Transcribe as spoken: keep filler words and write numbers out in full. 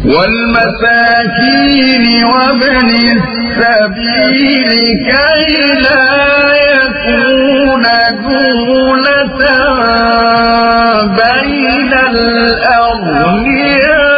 والمساكين وابن السبيل كي لا يكون دولة بين الأغنياء